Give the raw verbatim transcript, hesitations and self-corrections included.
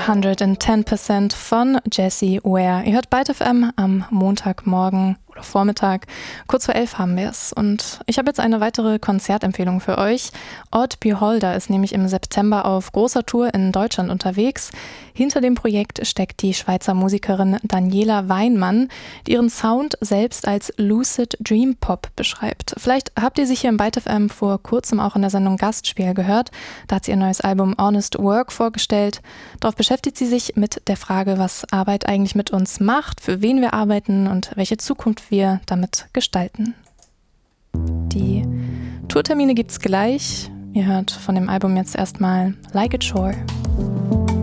hundertzehn Prozent von Jessie Ware. Ihr hört Byte F M am Montagmorgen oder Vormittag. Kurz vor elf haben wir es. Und ich habe jetzt eine weitere Konzertempfehlung für euch. Odd Beholder ist nämlich im September auf großer Tour in Deutschland unterwegs. Hinter dem Projekt steckt die Schweizer Musikerin Daniela Weinmann, die ihren Sound selbst als Lucid Dream Pop beschreibt. Vielleicht habt ihr sie hier im Byte F M vor kurzem auch in der Sendung Gastspiel gehört. Da hat sie ihr neues Album Honest Work vorgestellt. Darauf beschäftigt sie sich mit der Frage, was Arbeit eigentlich mit uns macht, für wen wir arbeiten und welche Zukunft wir damit gestalten. Die Tourtermine gibt's gleich. Ihr hört von dem Album jetzt erstmal Like It Sure.